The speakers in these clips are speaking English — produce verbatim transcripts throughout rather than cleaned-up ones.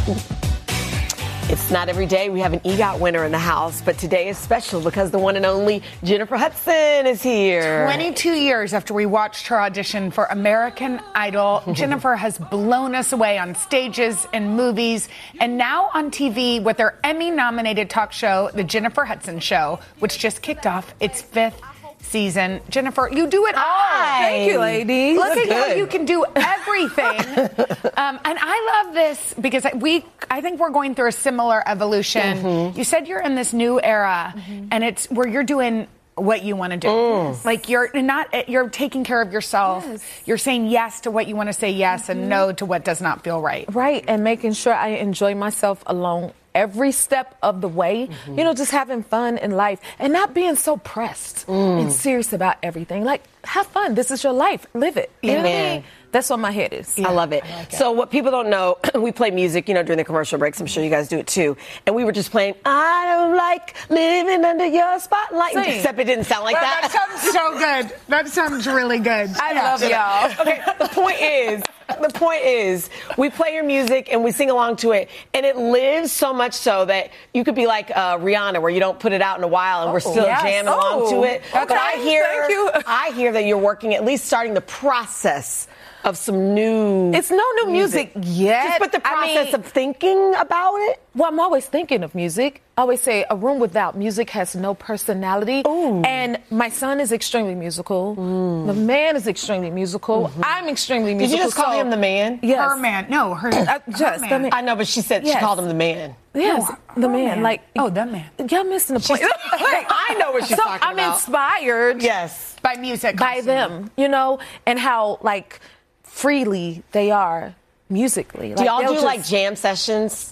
It's not every day we have an EGOT winner in the house, but today is special because the one and only Jennifer Hudson is here. twenty-two years after we watched her audition for American Idol, Jennifer has blown us away on stages and movies, and now on T V with her Emmy-nominated talk show, The Jennifer Hudson Show, which just kicked off its fifth season. Jennifer, you do it all. Hi. Thank you, ladies. Look Look at how good. you can do everything. um, and I love this because we, I think we're going through a similar evolution. Mm-hmm. You said you're in this new era, mm-hmm. and it's where you're doing what you want to do. Mm. Like you're not, you're taking care of yourself. Yes. You're saying yes to what you want to say yes, mm-hmm. and no to what does not feel right. Right, and making sure I enjoy myself alone every step of the way, mm-hmm. you know, just having fun in life and not being so pressed mm. and serious about everything. Like, have fun. This is your life. Live it. You know what I mean? That's what my head is. Yeah. I love it. I like it. So what people don't know, we play music, you know, during the commercial breaks. I'm sure you guys do it too. And we were just playing, I don't like living under your spotlight. Sing. Except it didn't sound like well, that. That sounds so good. That sounds really good. I yeah. love y'all. Okay, the point is, the point is, we play your music and we sing along to it, and it lives so much so that you could be like uh, Rihanna, where you don't put it out in a while, and oh, we're still yes. jamming oh. along to it. Okay. But I hear, Thank you. I hear that you're working, at least starting the process of some new. It's no new music, music yet. Just but the process I mean, of thinking about it. Well, I'm always thinking of music. I always say a room without music has no personality. Ooh. And my son is extremely musical. Mm. The man is extremely musical. Mm-hmm. I'm extremely musical. Did you just call so, him the man? Yes. Her man. No, her. Uh, just her the man. man. I know, but she said yes. she called him the man. Yes, no, the man. man. Like, oh, the man. Y'all missing the point. I know what she's so talking I'm about. I'm inspired. Yes. By music. By them, you know, and how, like, freely they are musically. Do like, y'all do just, like jam sessions?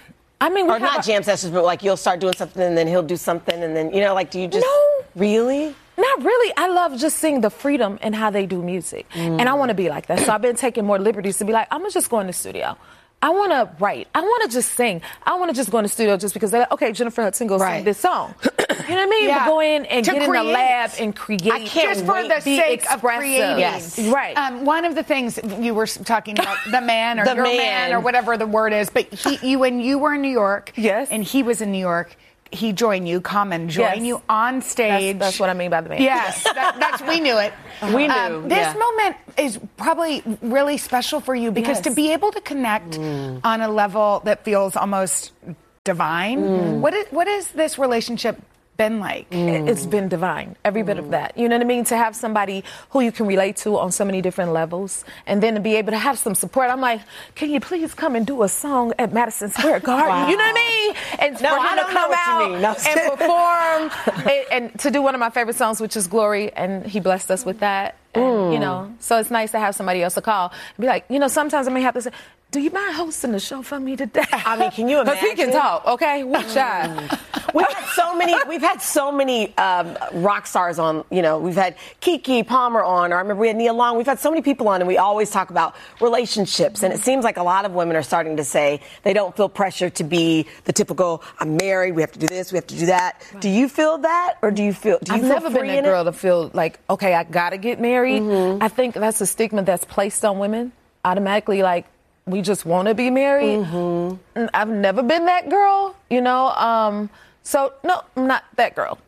I mean, we or not a, jam sessions, but like you'll start doing something and then he'll do something and then, you know, like do you just. No. Really? Not really. I love just seeing the freedom in how they do music. Mm. And I want to be like that. So I've been taking more liberties to be like, I'm going to just go in the studio. I want to write. I want to just sing. I want to just go in the studio just because they're like, okay, Jennifer Hudson, go right. sing this song. You know what I mean? Yeah. But go in and to get create. in the lab and create. I can't just for wait. the Be sake expressive. of creating. Yes. Right. Um, one of the things you were talking about, the man or the your man. man or whatever the word is, but he, you when you were in New York, yes, and he was in New York. He joined you, Common joined yes. you on stage. That's, that's what I mean by the man. Yes, that, that's we knew it. We knew. Um, this yeah. moment is probably really special for you because yes. to be able to connect mm. on a level that feels almost divine. Mm. What is what is this relationship been like? Mm. It's been divine, every mm. bit of that. You know what I mean? To have somebody who you can relate to on so many different levels, and then to be able to have some support. I'm like, can you please come and do a song at Madison Square Garden? Wow. You know what I mean? And no, for him I don't to know come what out you mean. No. and perform and, and to do one of my favorite songs, which is Glory, and he blessed us with that. And, mm. you know, so it's nice to have somebody else to call and be like, you know, sometimes I may have to say, do you mind hosting the show for me today? I mean, can you imagine? Because he can talk, okay? Watch out. We've had so many. We've had so many um, rock stars on. You know, we've had Keke Palmer on, or I remember we had Nia Long. We've had so many people on, and we always talk about relationships. And it seems like a lot of women are starting to say they don't feel pressure to be the typical. I'm married. We have to do this. We have to do that. Right. Do you feel that, or do you feel? Do you I've feel never been that girl it? to feel like, okay, I gotta get married. Mm-hmm. I think that's a stigma that's placed on women automatically. Like, we just want to be married. Mm-hmm. I've never been that girl, you know. Um, so, no, I'm not that girl.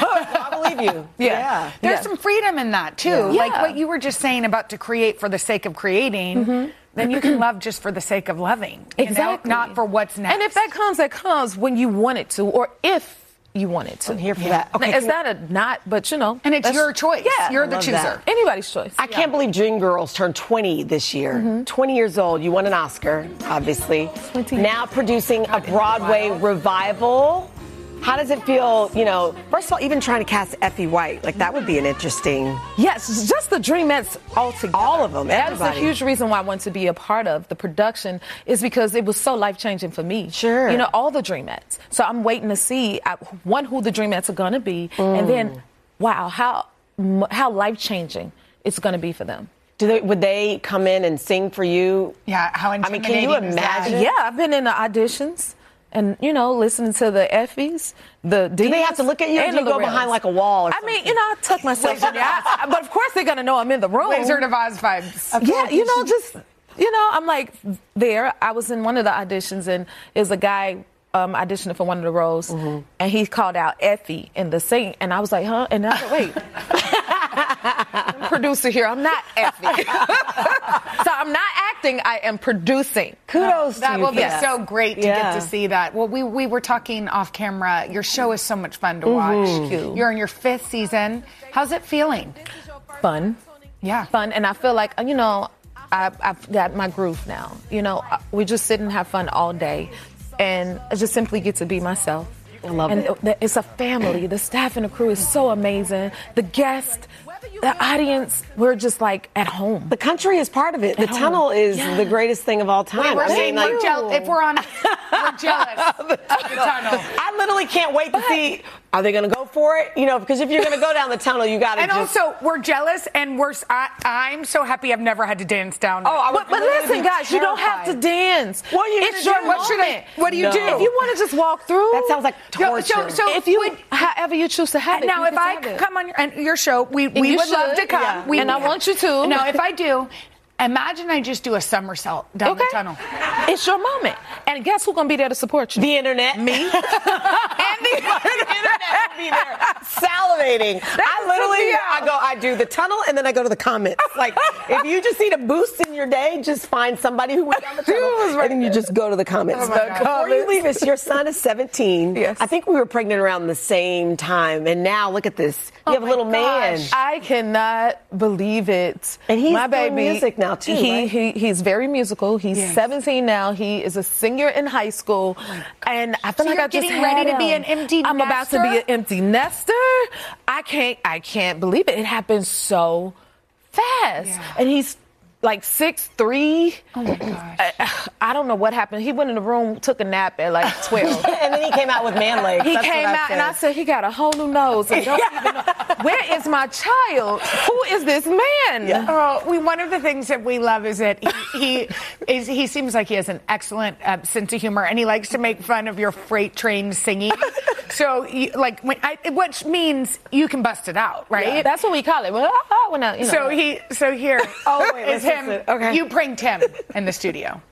I believe you. Yeah. yeah. There's yeah. some freedom in that, too. Yeah. Like Yeah. what you were just saying about to create for the sake of creating, mm-hmm. then you can love just for the sake of loving. Exactly. You know? Not for what's next. And if that comes, that comes when you want it to, or if you want it to. I'm here for yeah. that. Okay, it's not a not, but you know. And it's your choice. Yeah. You're I the love chooser. That. Anybody's choice. I can't believe Dreamgirls turned twenty this year. Mm-hmm. twenty years old. You won an Oscar, obviously. twenty Now producing a Broadway revival. How does it feel, you know, first of all, even trying to cast Effie White, like that would be an interesting. Yes, just the Dreamettes all together. All of them, That everybody. is a huge reason why I wanted to be a part of the production, is because it was so life-changing for me. Sure. You know, all the Dreamettes. So I'm waiting to see, uh, one, who the Dreamettes are going to be, mm. and then, wow, how how life-changing it's going to be for them. Do they, would they come in and sing for you? Yeah, how intimidating I mean, can you is that? imagine? Yeah, I've been in the auditions. And, you know, listening to the Effies, the Do they have to look at you, or do you go Lorels. behind like a wall or I something? mean, you know, I tuck myself in there. I, but, of course, they're going to know I'm in the room. Wizard of Oz vibes. Yeah, you know, just you know, I'm like there. I was in one of the auditions, and is a guy um, auditioning for one of the roles, mm-hmm. and he called out Effie in the scene, and I was like, huh? And I said, wait. I'm producer here. I'm not Effie. So I'm not acting. I am producing. Kudos to That you. will be Yes. so great to Yeah. get to see that. Well, we, we were talking off camera. Your show is so much fun to watch. Mm-hmm. You're in your fifth season. How's it feeling? Fun. Yeah. Fun. And I feel like, you know, I, I've got my groove now. You know, we just sit and have fun all day. And I just simply get to be myself. I love and it. it. It's a family. The staff and the crew is so amazing. The guests, the audience, we're just like at home. The country is part of it. The home. tunnel is Yeah. the greatest thing of all time. Wait, we're I mean, saying like, we're jealous. If we're on, we're jealous of the tunnel. I literally can't wait to see. Are they going to go for it? You know, because if you're going to go down the tunnel, you got to And just. also, we're jealous, and we're. I, I'm so happy I've never had to dance down. Oh, I would But, but literally listen, be guys, you don't have to terrified. dance. What are you It's gonna your do? moment. What should I- What do you No. do? If you want to just walk through, That sounds like No, torture. so- so- if you, would- however you choose to have it. Now, you if get to I have it. come on your, and your show, we, we you would love should, to come. yeah. We, And I want you to. No, if I do, imagine I just do a somersault down Okay. the tunnel. It's your moment. And guess who's going to be there to support you? The internet. Me. and the internet will be there salivating. I literally, I go, I do the tunnel and then I go to the comments. Like, if you just need a boost in your day, just find somebody who went down the tunnel and then you just go to the comments. Oh my God. Before you leave us, your son is seventeen. Yes. I think we were pregnant around the same time. And now look at this. You Oh have a my little man. gosh. I cannot believe it. And he's My doing baby, music now, too, He, right? he he's very musical. He's Yes. seventeen now. He is a senior in high school, and I feel So like you're I just getting ready had to be him. an empty I'm about to be nester? an empty nester. I can't. I can't believe it. It happened so fast, Yeah. and he's like six three. Oh my gosh. I, I don't know what happened. He went in the room, took a nap at like twelve. And then he came out with man legs. He That's what came I out and I said, he got a whole new nose. And don't even know, where is my child? Who is this man? Oh, we, one of the things that we love is that he, he is he seems like he has an excellent uh, sense of humor, and he likes to make fun of your freight train singing. So, you, like, when I, which means you can bust it out, right? Yeah, that's what we call it. Well, I, I, when I, you know. So he, so here, Oh, wait, is let's him. listen. Okay. You pranked him in the studio.